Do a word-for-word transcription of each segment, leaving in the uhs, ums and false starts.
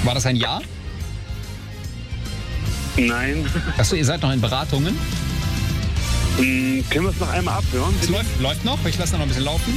War das ein Ja? Nein. Achso, ihr seid noch in Beratungen? Hm, können wir es noch einmal abhören? Es läuft, läuft noch, ich lasse noch ein bisschen laufen.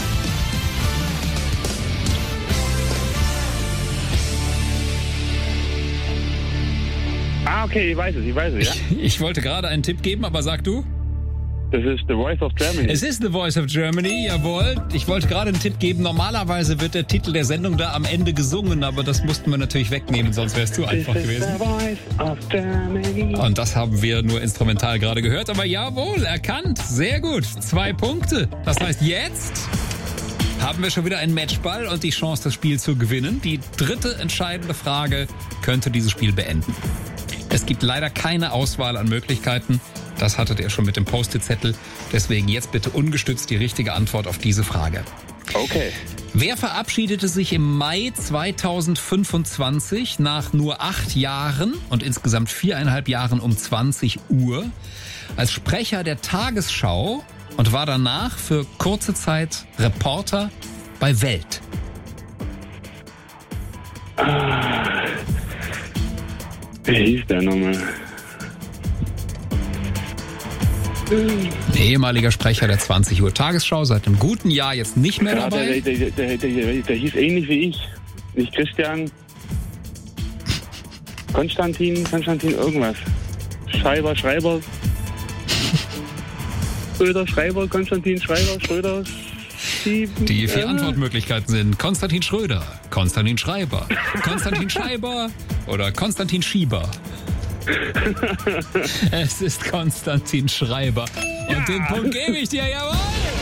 Ah, okay, ich weiß es, ich weiß es, ja. Ich, ich wollte gerade einen Tipp geben, aber sag du? Das ist The Voice of Germany. Es ist The Voice of Germany, jawohl. Ich wollte gerade einen Tipp geben. Normalerweise wird der Titel der Sendung da am Ende gesungen, aber das mussten wir natürlich wegnehmen, sonst wäre es zu einfach This is gewesen. The Voice of Germany. Und das haben wir nur instrumental gerade gehört, aber jawohl, erkannt. Sehr gut. Zwei Punkte. Das heißt, jetzt haben wir schon wieder einen Matchball und die Chance, das Spiel zu gewinnen. Die dritte entscheidende Frage könnte dieses Spiel beenden. Es gibt leider keine Auswahl an Möglichkeiten. Das hattet ihr schon mit dem Post-it-Zettel. Deswegen jetzt bitte ungestützt die richtige Antwort auf diese Frage. Okay. Wer verabschiedete sich im Mai zweitausendfünfundzwanzig nach nur acht Jahren und insgesamt viereinhalb Jahren um zwanzig Uhr als Sprecher der Tagesschau und war danach für kurze Zeit Reporter bei Welt? Ah. Wie hieß der nochmal? Ehemaliger Sprecher der zwanzig Uhr Tagesschau, seit einem guten Jahr jetzt nicht mehr Ja, dabei. der, der, der, der, der, der hieß ähnlich wie ich. Nicht Christian. Konstantin, Konstantin irgendwas. Schreiber, Schreiber. Schröder, Schreiber, Konstantin, Schreiber, Schröder. Sieben, Die vier äh, Antwortmöglichkeiten sind Konstantin Schröder, Konstantin Schreiber, Konstantin Schreiber oder Konstantin Schieber. Es ist Konstantin Schreiber. Und Ja. den Punkt gebe ich dir, jawohl!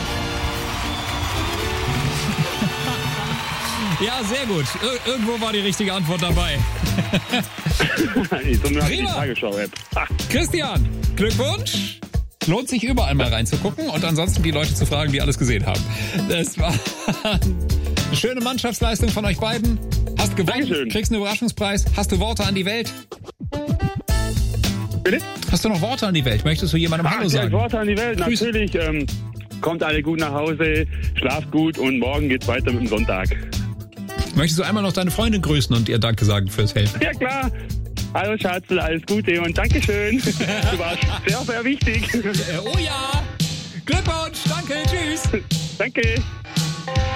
Ja, sehr gut. Ir- irgendwo war die richtige Antwort dabei. Ich so nur die Prima. Tagesschau-App. Ah, Christian, Glückwunsch! Lohnt sich überall mal reinzugucken und ansonsten die Leute zu fragen, die alles gesehen haben. Das war eine schöne Mannschaftsleistung von euch beiden. Hast gewonnen, Dankeschön. kriegst einen Überraschungspreis. Hast du Worte an die Welt? Bitte? Hast du noch Worte an die Welt? Möchtest du jemandem Ah, Hallo ja, sagen? Worte an die Welt. Grüß. Natürlich. Ähm, kommt alle gut nach Hause, schlaft gut und morgen geht's weiter mit dem Sonntag. Möchtest du einmal noch deine Freundin grüßen und ihr Danke sagen fürs Helfen? Ja klar. Hallo Schatzel, alles Gute und Dankeschön. Du warst sehr, sehr wichtig. Äh, oh ja! Glückwunsch! Danke, tschüss! Danke.